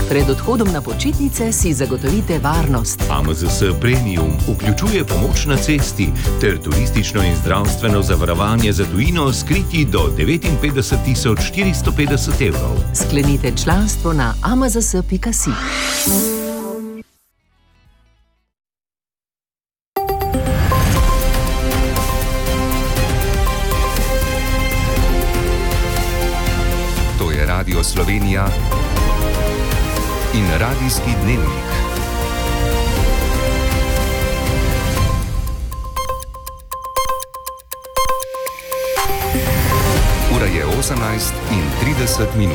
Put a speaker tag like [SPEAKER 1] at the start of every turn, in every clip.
[SPEAKER 1] Pred odhodom na počitnice si zagotovite varnost.
[SPEAKER 2] AMZS Premium vključuje pomoč na cesti ter turistično in zdravstveno zavarovanje za tujino s kriti do 59.450 evrov.
[SPEAKER 1] Sklenite članstvo na amzs.si.
[SPEAKER 3] To je Radio Slovenija in Radijski dnevnik. Ura je 18:30.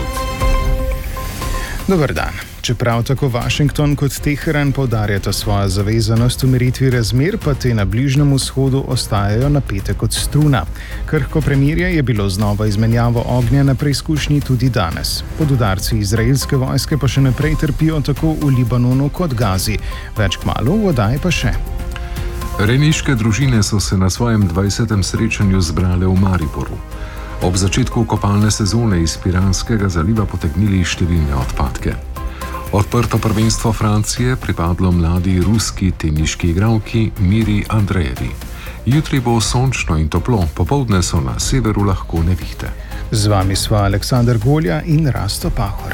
[SPEAKER 4] Dober dan. Čeprav tako Washington kot Teheran poudarjata svojo zavezanost umiritvi razmer, pa te na Bližnjem vzhodu ostajajo napete kot struna. Krhko premirje je bilo znova izmenjavo ognja na preizkušnji tudi danes. Pod udarci izraelske vojske pa še naprej trpijo tako v Libanonu kot Gazi. Več kmalu, v oddaji pa še.
[SPEAKER 5] Rejniške družine so se na svojem 20. srečanju zbrale v Mariboru. Ob začetku kopalne sezone iz Piranskega zaliva potegnili številne odpadke. Odprto prvenstvo Francije pripadlo mladi ruski teniški igralki Miri Andrejevi. Jutri bo sončno in toplo, popoldne so na severu lahko nevihte.
[SPEAKER 4] Z vami sva Aleksandar Golja in Rasto Pahor.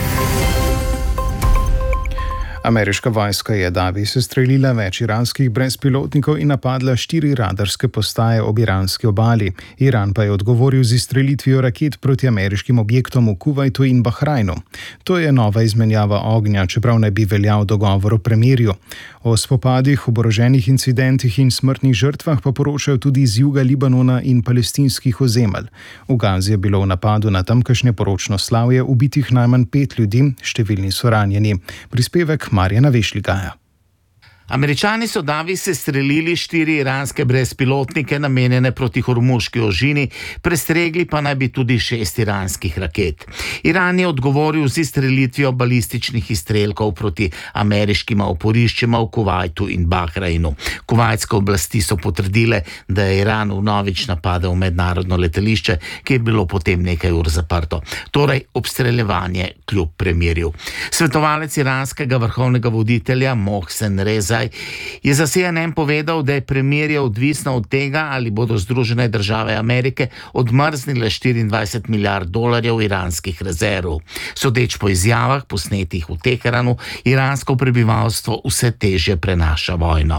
[SPEAKER 4] Ameriška vojska je davi sestrelila več iranskih brezpilotnikov in napadla 4 radarske postaje ob iranski obali. Iran pa je odgovoril z izstrelitvijo raket proti ameriškim objektom v Kuvajtu in Bahrajnu. To je nova izmenjava ognja, čeprav naj bi veljal dogovor o premirju. O spopadih, oboroženih incidentih in smrtnih žrtvah pa poročajo tudi iz juga Libanona in palestinskih ozemelj. V Gazi je bilo v napadu na tamkajšnje poročno slavje ubitih najmanj 5 ljudi, številni so ranjeni. Prispevek Marjana Vešligaja.
[SPEAKER 6] Američani so davi sestrelili 4 iranske brezpilotnike namenjene proti Hormuški ožini, prestregli pa naj bi tudi 6 iranskih raket. Iran je odgovoril z izstrelitvijo balističnih izstrelkov proti ameriškima oporiščima v Kuvajtu in Bahrajnu. Kuvajtske oblasti so potrdile, da je Iran vnovič napadel mednarodno letališče, ki je bilo potem nekaj ur zaprto. Torej obstreljevanje kljub premirju. Svetovalec iranskega vrhovnega voditelja Mohsen Reza je za CNN povedal, da je premirje odvisno od tega, ali bodo Združene države Amerike odmrznile 24 milijard dolarjev iranskih rezerv. Sodeč po izjavah, posnetih v Teheranu, iransko prebivalstvo vse težje prenaša vojno.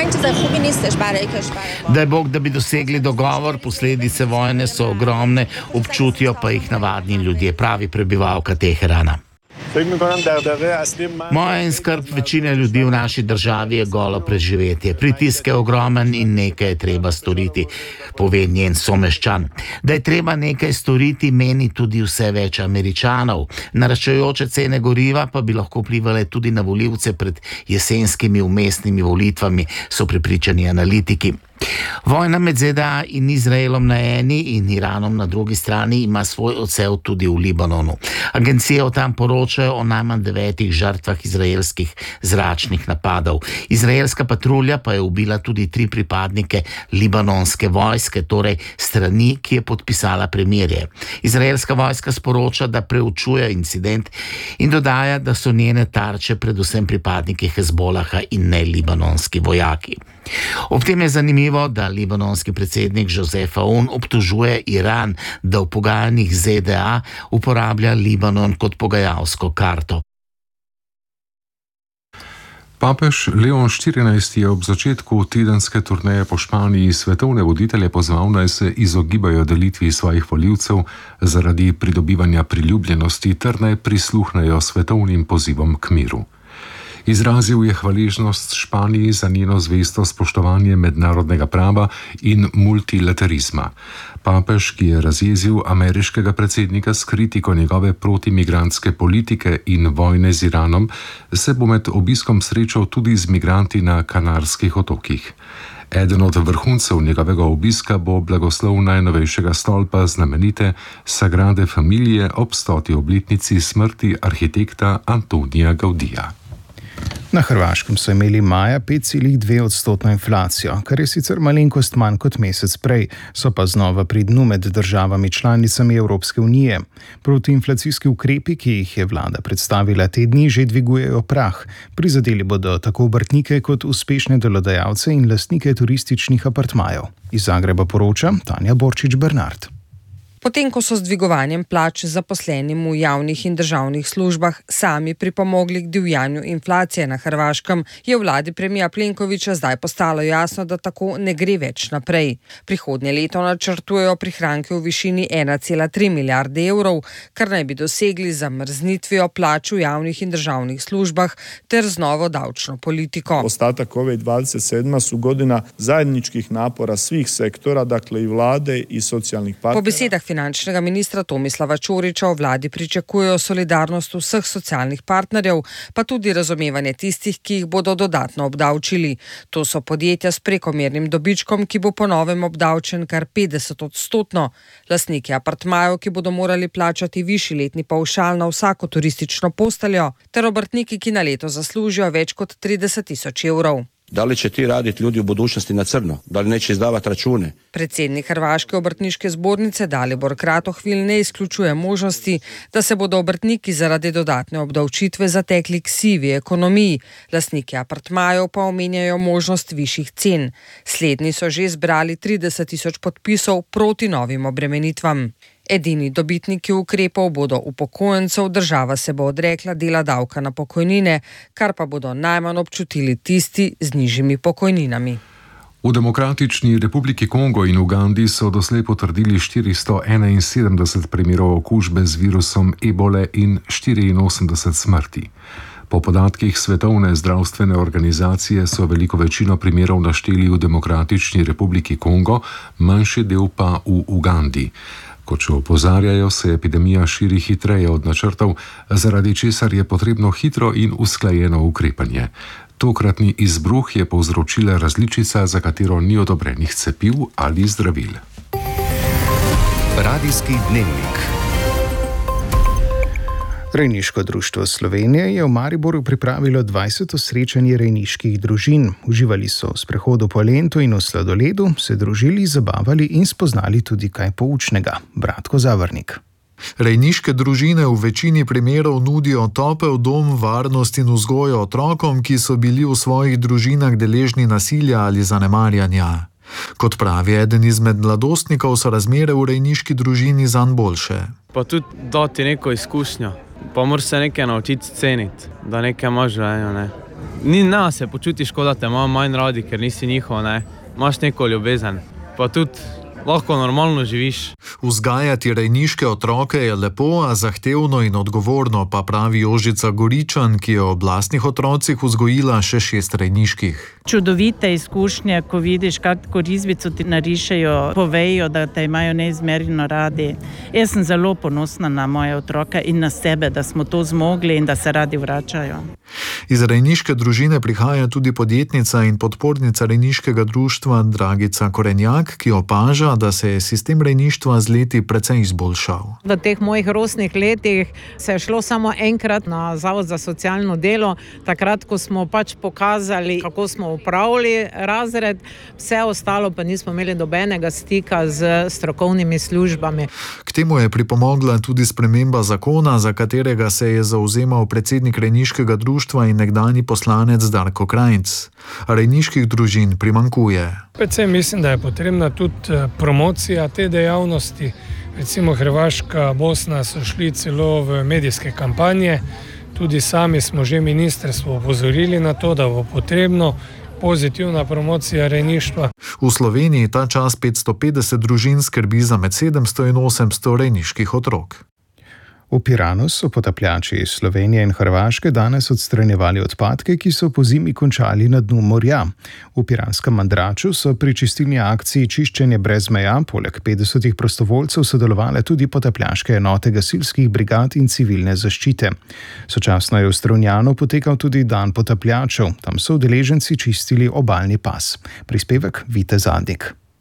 [SPEAKER 6] Daj Bog, da bi dosegli dogovor, posledice vojne so ogromne, občutijo pa jih navadni ljudje, pravi prebivalka Teherana. Moja in skrb večine ljudi v naši državi je golo preživetje. Pritisk je ogromen in nekaj je treba storiti, pove njen someščan. Da je treba nekaj storiti, meni tudi vse več Američanov. Naraščajoče cene goriva pa bi lahko vplivale tudi na volivce pred jesenskimi vmesnimi volitvami, so prepričani analitiki. Vojna med ZDA in Izraelom na eni in Iranom na drugi strani ima svoj odsev tudi v Libanonu. Agencije o tam poročajo o najmanj 9 žrtvah izraelskih zračnih napadov. Izraelska patrulja pa je ubila tudi 3 pripadnike libanonske vojske, torej strani, ki je podpisala premirje. Izraelska vojska sporoča, da preučuje incident in dodaja, da so njene tarče predvsem pripadniki Hezbolaha in ne libanonski vojaki. Ob tem je zanimivo, da libanonski predsednik Joseph Aoun obtožuje Iran, da v pogajanjih ZDA uporablja Libanon kot pogajalsko karto.
[SPEAKER 5] Papež Leon XIV je ob začetku tedenske turneje po Španiji svetovne voditelje pozval, naj se izogibajo delitvi svojih volivcev zaradi pridobivanja priljubljenosti ter naj prisluhnejo svetovnim pozivom k miru. Izrazil je hvaležnost Španiji za njeno zvesto spoštovanje mednarodnega prava in multilaterizma. Papež, ki je razjezil ameriškega predsednika s kritiko njegove protimigrantske politike in vojne z Iranom, se bo med obiskom srečal tudi z migranti na Kanarskih otokih. Eden od vrhuncev njegovega obiska bo blagoslov najnovejšega stolpa znamenite Sagrade Familije ob 100. obletnici smrti arhitekta Antonija Gaudija.
[SPEAKER 4] Na Hrvaškem so imeli maja 5,2% inflacijo, kar je sicer malenkost manj kot mesec prej, so pa znova pri dnu med državami članicami Evropske unije. Protiinflacijski ukrepi, ki jih je vlada predstavila te dni, že dvigujejo prah. Prizadeli bodo tako obrtnike kot uspešne delodajalce in lastnike turističnih apartmajev. Iz Zagreba poroča Tanja Borčič-Bernard.
[SPEAKER 7] Potem, ko so z dvigovanjem plač zaposlenim v javnih in državnih službah sami pripomogli k divjanju inflacije na Hrvaškem, je vladi premija Plenkovića zdaj postalo jasno, da tako ne gre več naprej. Prihodnje leto načrtujejo prihranke v višini 1,3 milijarde evrov, kar naj bi dosegli z zamrznitvijo plač v javnih in državnih službah ter z novo davčno politiko.
[SPEAKER 8] Ostatak ove 27 su godina zajedničkih napora svih sektora, dakle i vlade i socijalnih partnera.
[SPEAKER 7] Po besedah finančnega ministra Tomislava Čorića v vladi pričakujejo solidarnost vseh socialnih partnerjev, pa tudi razumevanje tistih, ki jih bodo dodatno obdavčili. To so podjetja s prekomernim dobičkom, ki bo po novem obdavčen kar 50%, lastniki apartmajev, ki bodo morali plačati višji letni pavšal na vsako turistično posteljo, ter obrtniki, ki na leto zaslužijo več kot 30.000 evrov.
[SPEAKER 9] Da li će ti raditi ljudi u budućnosti na crno? Da li neće izdavati račune?
[SPEAKER 7] Predsednik Hrvaške obrtniške zbornice Dalibor Kratohvil ne izključuje možnosti, da se bodo obrtniki zaradi dodatne obdavčitve zatekli k sivi ekonomiji. Lastniki apartmajev pa omenjajo možnost višjih cen. Slednji so že zbrali 30.000 podpisov proti novim obremenitvam. Edini dobitniki ukrepov bodo upokojencev, država se bo odrekla dela davka na pokojnine, kar pa bodo najmanj občutili tisti z nižjimi pokojninami.
[SPEAKER 5] V Demokratični republiki Kongo in Ugandi so doslej potrdili 471 primerov okužbe z virusom ebole in 84 smrti. Po podatkih Svetovne zdravstvene organizacije so veliko večino primerov našteli v Demokratični republiki Kongo, manjši del pa v Ugandi. Kot še opozarjajo, se epidemija širi hitreje od načrtov, zaradi česar je potrebno hitro in usklajeno ukrepanje. Tokratni izbruh je povzročila različica, za katero ni odobrenih cepiv ali zdravil.
[SPEAKER 3] Radijski dnevnik.
[SPEAKER 4] Rejniško društvo Slovenije je v Mariboru pripravilo 20. srečanje rejniških družin. Uživali so v sprehodu po Lentu in v sladoledu, se družili, zabavali in spoznali tudi kaj poučnega. Bratko Zavrnik.
[SPEAKER 10] Rejniške družine v večini primerov nudijo topel dom, varnost in vzgojo otrokom, ki so bili v svojih družinah deležni nasilja ali zanemarjanja. Kot pravi eden izmed mladostnikov, so razmere v rejniški družini zanj boljše.
[SPEAKER 11] Pa tudi dati neko izkušnjo, pa moraš se nekaj naučiti ceniti, da nekaj imaš življenju, ne. Ni nas se počutiš, kot da te ima manj radi, ker nisi njihov, ne. Imaš neko ljubezen, pa tudi lahko normalno živiš.
[SPEAKER 10] Vzgajati rejniške otroke je lepo, a zahtevno in odgovorno, pa pravi Jožica Goričan, ki je ob lastnih otrocih vzgojila še 6 rejniških.
[SPEAKER 12] Čudovite izkušnje, ko vidiš, kako rizbico ti narišejo, povejo, da te imajo neizmerno radi. Jaz sem zelo ponosna na moje otroke in na sebe, da smo to zmogli in da se radi vračajo.
[SPEAKER 10] Iz rejniške družine prihaja tudi podjetnica in podpornica rejniškega društva Dragica Korenjak, ki opaža, da se je sistem rejništva z leti precej izboljšal.
[SPEAKER 13] V teh mojih rosnih letih se je šlo samo enkrat na Zavod za socialno delo, takrat, ko smo pač pokazali, kako smo upravili razred, vse ostalo pa nismo imeli dobenega stika z strokovnimi službami.
[SPEAKER 10] K temu je pripomogla tudi sprememba zakona, za katerega se je zavzemal predsednik rejniškega društva in nekdanji poslanec Darko Krajnc. Rejniških družin primanjkuje.
[SPEAKER 14] Predvsem mislim, da je potrebna tudi promocija te dejavnosti. Recimo Hrvaška, Bosna so šli celo v medijske kampanje. Tudi sami smo že ministrstvo opozorili na to, da bo potrebno pozitivna promocija rejništva.
[SPEAKER 10] V Sloveniji ta čas 550 družin skrbi za med 700 in 800 rejniških otrok.
[SPEAKER 4] V Piranu so potapljači iz Slovenije in Hrvaške danes odstranjevali odpadke, ki so po zimi končali na dnu morja. V piranskem Mandraču so pri čistilni akciji Čiščenje brez meja poleg 50 prostovoljcev sodelovale tudi potapljaške enote gasilskih brigad in civilne zaščite. Sočasno je v Strunjanu potekal tudi dan potapljačev. Tam so udeleženci čistili obalni pas. Prispevek Vite Zadnik.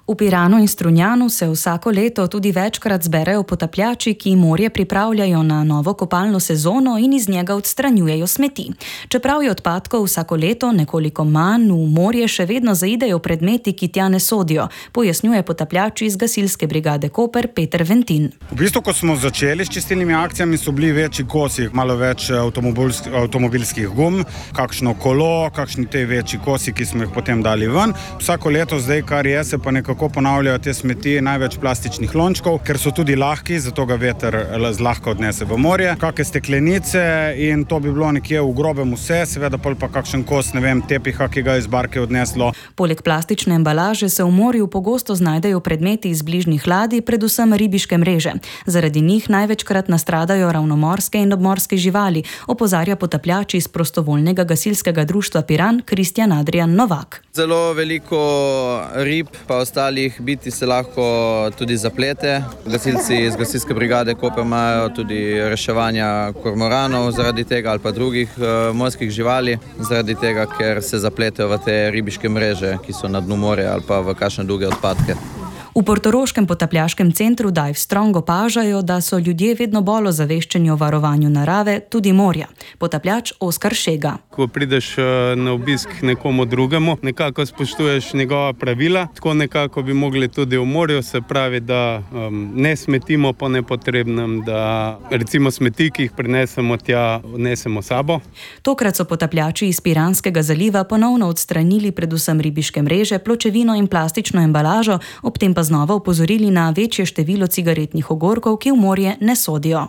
[SPEAKER 15] V Piranu in Strunjanu se vsako leto tudi večkrat zberejo potapljači, ki morje pripravljajo na novo kopalno sezono in iz njega odstranjujejo smeti. Čeprav je odpadkov vsako leto nekoliko manj, v morje še vedno zaidejo predmeti, ki tja ne sodijo, pojasnjuje potapljač iz gasilske brigade Koper Peter Ventin.
[SPEAKER 16] V bistvu, ko smo začeli s čistilnimi akcijami, so bili večji kosi, malo več avtomobilskih gum, kakšno kolo, kakšni te večji kosi, ki smo jih potem dali ven. Vsako leto zdaj, kar je, se pa nekako ponavljajo te smeti, največ plastičnih lončkov, ker so tudi lahki, zato ga veter zlahka odnese v morje. Kakšne steklenice in to bi bilo nekje v grobem vse, seveda pa kakšen kos, ne vem, tepiha, ki ga je iz barke odneslo.
[SPEAKER 15] Poleg plastične embalaže se v morju pogosto znajdejo predmeti iz bližnjih ladij, predvsem ribiške mreže. Zaradi njih največkrat nastradajo ravnomorske in obmorske živali, opozarja potapljač iz prostovoljnega gasilskega društva Piran Kristjan Adrian Novak.
[SPEAKER 17] Zelo veliko rib pa ostalih biti se lahko tudi zaplete. Gasilci iz gasilske brigade Koper imajo tudi reševanja kormoranov zaradi tega ali pa drugih morskih živali, zaradi tega, ker se zapletejo v te ribiške mreže, ki so na dnu morja ali pa v kakšne druge odpadke.
[SPEAKER 15] V portoroškem potapljaškem centru Dive Strong opažajo, da so ljudje vedno bolj ozaveščeni o varovanju narave, tudi morja. Potapljač Oskar Šega.
[SPEAKER 18] Ko prideš na obisk nekomu drugemu, nekako spoštuješ njegova pravila, tako nekako bi mogli tudi v morju, se pravi, da ne smetimo po nepotrebnem, da recimo smeti, ki jih prinesemo tja, odnesemo sabo.
[SPEAKER 15] Tokrat so potapljači iz Piranskega zaliva ponovno odstranili predvsem ribiške mreže, pločevino in plastično embalažo, ob tem pa znova opozorili na večje število cigaretnih ogorkov, ki v morje ne sodijo.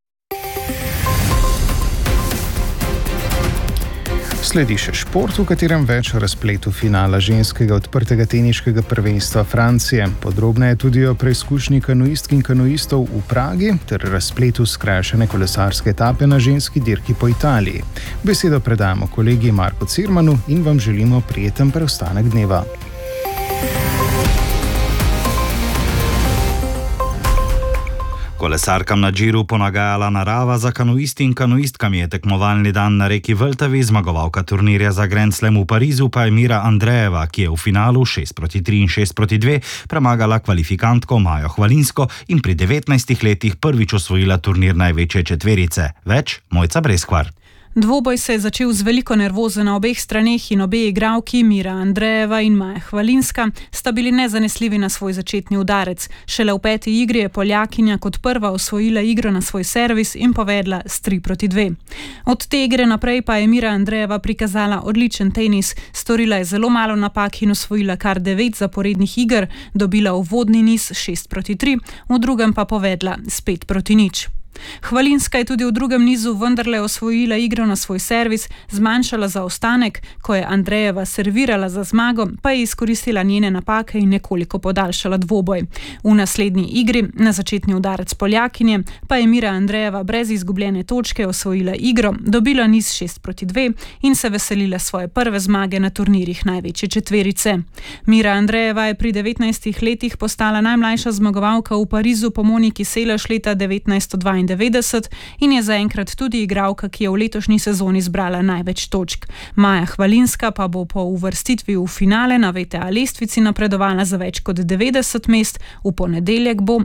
[SPEAKER 4] Sledi še šport, v katerem več o razpletu finala ženskega odprtega teniškega prvenstva Francije. Podrobneje tudi o preizkušnji kanuistk in kanuistov v Pragi ter razpletu skrajšane kolesarske etape na ženski dirki po Italiji. Besedo predajamo kolegi Marku Cirmanu in vam želimo prijeten preostanek dneva.
[SPEAKER 19] Kolesarkam na Džiru ponagajala narava, za kanuisti in kanuistkami je tekmovalni dan na reki Vltavi, zmagovalka turnirja za Grand Slam v Parizu pa je Mira Andreeva, ki je v finalu 6:3 in 6:2 premagala kvalifikantko Majo Hvalinsko in pri 19 letih prvič osvojila turnir največje četverice. Več Mojca Breskvar.
[SPEAKER 20] Dvoboj se je začel z veliko nervoze na obeh straneh in obe igralki, Mira Andreeva in Maja Hvalinska, sta bili nezanesljivi na svoj začetni udarec. Šele v 5. igri je Poljakinja kot prva osvojila igro na svoj servis in povedla s 3:2. Od te igre naprej pa je Mira Andreeva prikazala odličen tenis, storila je zelo malo napak in osvojila kar 9 zaporednih iger, dobila uvodni niz 6:3, v drugem pa povedla s 5:0. Hvalinska je tudi v drugem nizu vendarle osvojila igro na svoj servis, zmanjšala zaostanek, ko je Andreeva servirala za zmago, pa je izkoristila njene napake in nekoliko podaljšala dvoboj. V naslednji igri, na začetni udarec Poljakinje, pa je Mira Andreeva brez izgubljene točke osvojila igro, dobila niz 6:2 in se veselila svoje prve zmage na turnirjih največje četverice. Mira Andreeva je pri 19 letih postala najmlajša zmagovalka v Parizu po Moniki Seles leta 1992 in je zaenkrat tudi igralka, ki je v letošnji sezoni zbrala največ točk. Maja Hvalinska pa bo po uvrstitvi v finale na VTA lestvici napredovala za več kot 90 mest, v ponedeljek bo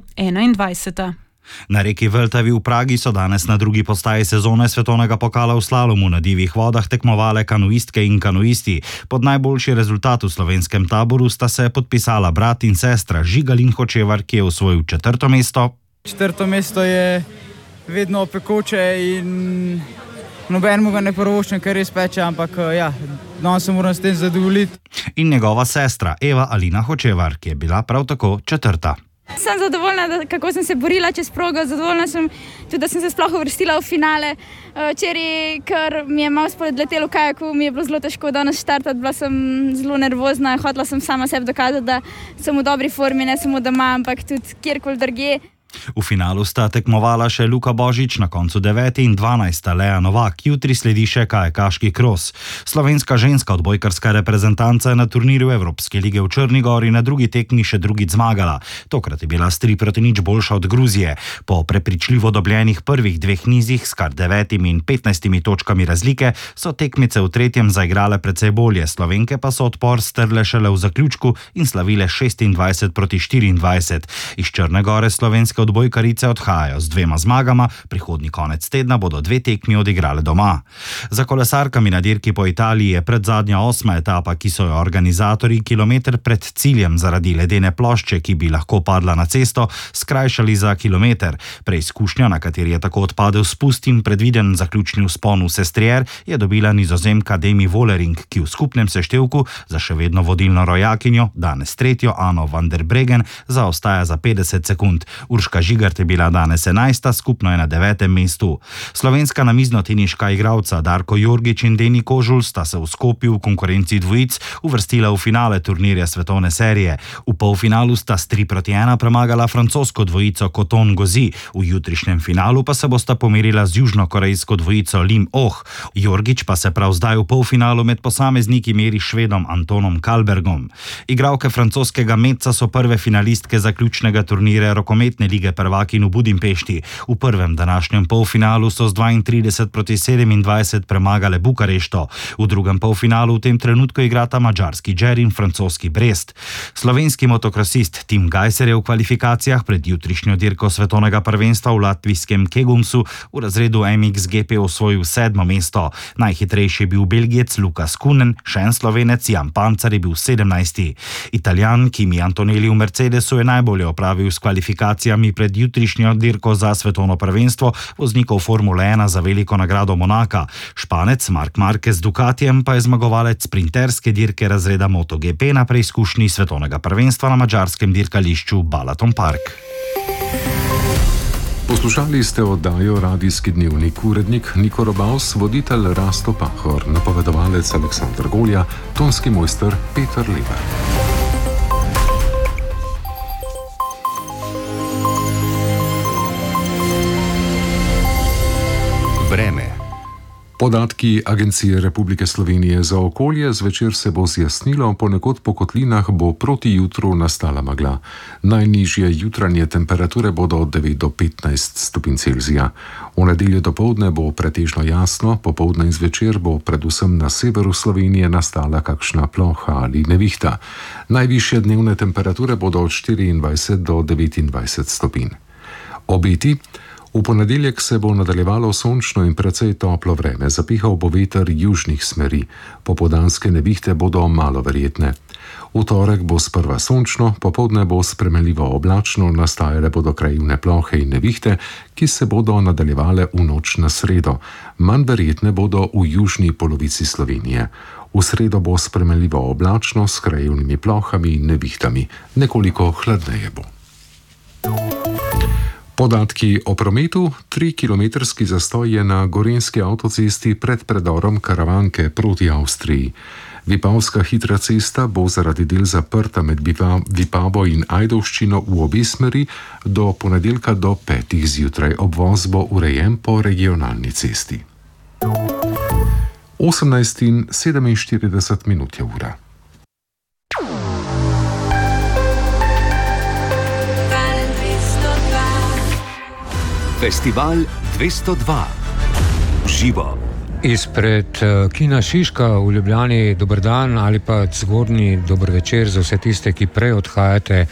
[SPEAKER 20] 21.
[SPEAKER 19] Na reki Vltavi v Pragi so danes na drugi postaji sezone svetovnega pokala v slalomu na divjih vodah tekmovale kanuistke in kanuisti. Pod najboljši rezultat v slovenskem taboru sta se podpisala brat in sestra Žiga in Hočevar, ki je osvojil 4. mesto.
[SPEAKER 21] 4. mesto je vedno pekoče in nobenemu ga ne prvoščem, ker res peče, ampak ja, danes se moram s tem zadovoljiti.
[SPEAKER 19] In njegova sestra Eva Alina Hočevar, ki je bila prav tako 4.
[SPEAKER 22] Sem zadovoljna, kako sem se borila čez progo, zadovoljna sem tudi, da sem se sploh uvrstila v finale. Včeraj, ker mi je malo spodletelo v kajaku, mi je bilo zelo težko danes štartati, bila sem zelo nervozna, hotela sem sama sebi dokazati, da sem v dobri formi, ne samo doma, ampak tudi kjerkoli drugje.
[SPEAKER 19] V finalu sta tekmovala še Luka Božič, na koncu 9. in 12. Lea Novak, jutri sledi še kajakaški kros. Slovenska ženska odbojkarska reprezentanca je na turnirju Evropske lige v Črni Gori na drugi tekmi še drugič zmagala. Tokrat je bila s 3-0 boljša od Gruzije. Po prepričljivo dobljenih prvih dveh nizih s kar 9 in 15 točkami razlike so tekmice v tretjem zaigrale precej bolje, Slovenke pa so odpor strle šele v zaključku in slavile 26-24. Iz Črne Gore slovenske odbojkarice odhajajo z 2 zmagama, prihodnji konec tedna bodo 2 tekmi odigrale doma. Za kolesarkami na dirki po Italiji je predzadnja 8. etapa, ki so jo organizatorji kilometer pred ciljem zaradi ledene plošče, ki bi lahko padla na cesto, skrajšali za kilometer. Preizkušnja, na kateri je tako odpadel spust in predviden zaključni vzpon v Sestriere, je dobila Nizozemka Demi Vollering, ki v skupnem seštevku za še vedno vodilno rojakinjo, danes tretjo Ano van der Breggen, zaostaja za 50 sekund. Urška Žigart je bila danes 11., skupno je na 9. mestu. Slovenska namiznoteniška igralca Darko Jorgič in Deni Kožul sta se v Skopju v konkurenci dvojic uvrstila v finale turnirja svetovne serije. V polfinalu sta s 3-1 premagala francosko dvojico Coton Gauzy, v jutrišnjem finalu pa se bosta pomerila z južnokorejsko dvojico Lim Oh. Jorgič pa se prav zdaj v polfinalu med posamezniki meri Švedom Antonom Kalbergom. Igralke francoskega Metca so prve finalistke zaključnega turnirja rokometne lige prvakinj v Budimpešti. V prvem današnjem polfinalu so z 32-27 premagale Bukarešto. V drugem polfinalu v tem trenutku igrata madžarski Džer in francoski Brest. Slovenski motokrosist Tim Gajser je v kvalifikacijah pred jutrišnjo dirko svetovnega prvenstva v latvijskem Kegumsu v razredu MXGP osvojil 7. mesto. Najhitrejši je bil Belgijec Lukas Kunen, še en Slovenec Jan Pancar je bil 17. Italijan Kimi Antonelli v Mercedesu je najbolje opravil s kvalifikacijami pred jutrišnjo dirko za svetovno prvenstvo voznikov Formule 1 za veliko nagrado Monaka. Španec Marc Marquez z Ducatijem pa je zmagovalec sprinterske dirke razreda MotoGP na preizkušnji svetovnega prvenstva na madžarskem dirkališču Balaton Park.
[SPEAKER 5] Poslušali ste oddajo Radijski dnevnik, urednik Niko Robaus, voditelj Rasto Pahor, napovedovalec Aleksandar Golja, tonski mojster Peter Leber.
[SPEAKER 3] Vreme.
[SPEAKER 5] Podatki Agencije Republike Slovenije za okolje: zvečer se bo zjasnilo, ponekod po kotlinah bo proti jutru nastala megla. Najnižje jutranje temperature bodo od 9 do 15 stopinj Celzija. V nedeljo dopoldne bo pretežno jasno, popoldne in zvečer bo predvsem na severu Slovenije nastala kakšna ploha ali nevihta. Najvišje dnevne temperature bodo od 24 do 29 stopinj. Obeti: v ponedeljek se bo nadaljevalo sončno in precej toplo vreme, zapihal bo veter južnih smeri, popoldanske nevihte bodo malo verjetne. V torek bo sprva sončno, popoldne bo spremenljivo oblačno, nastajale bodo krajevne plohe in nevihte, ki se bodo nadaljevale v noč na sredo. Manj verjetne bodo v južni polovici Slovenije. V sredo bo spremenljivo oblačno s krajevnimi plohami in nevihtami. Nekoliko hladneje bo. Podatki o prometu: 3-kilometrski zastoj je na gorenjski avtocesti pred predorom Karavanke proti Avstriji. Vipavska hitra cesta bo zaradi del zaprta med Vipavo in Ajdovščino v obe smeri do ponedeljka do 5. zjutraj. Obvoz bo urejen po regionalni cesti. 18:47 je ura.
[SPEAKER 3] Festival 202. Živo.
[SPEAKER 1] Izpred kina Šiška v Ljubljani dober dan ali pa zgodnji dober večer za vse tiste, ki prej odhajate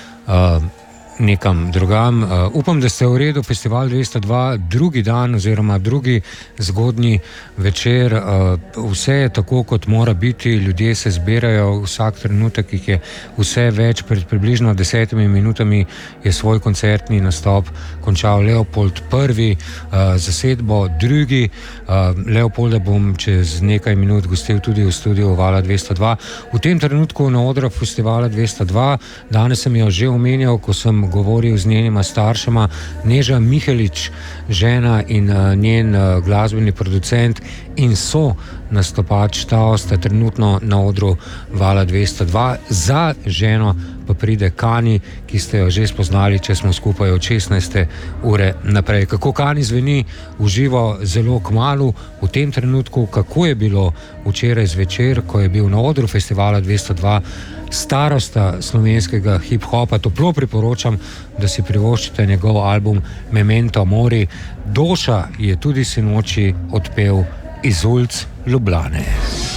[SPEAKER 1] nekam drugam. Upam, da ste v redu. Festival 202, drugi dan oziroma drugi zgodnji večer. Vse je tako, kot mora biti. Ljudje se zbirajo, vsak trenutek jih je vse več. Pred približno 10 minutami je svoj koncertni nastop končal Leopold I, zasedbo drugi. Leopolda bom čez nekaj minut gostil tudi v studiu Vala 202. V tem trenutku na odru Festivala 202, danes sem jo že omenjal, ko sem govoril z njenima staršema, Neža Mihelič, žena in njen glasbeni producent in so nastopač, ta sta trenutno na odru Vala 202. Za ženo pa pride Kani, ki ste jo že spoznali, če smo skupaj od 16. ure naprej. Kako Kani zveni v živo zelo kmalu, v tem trenutku, kako je bilo včeraj zvečer, ko je bil na odru festivala 202 starosta slovenskega hip-hopa. Toplo priporočam, da si privoščite njegov album Memento Mori. Doša je tudi sinoči odpel iz ulic Ljubljane.